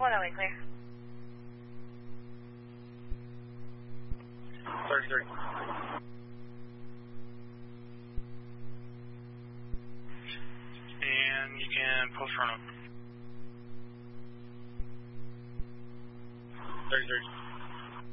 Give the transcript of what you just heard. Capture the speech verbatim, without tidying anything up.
one oh eight, clear. thirty-three. And you can post run up. thirty-three.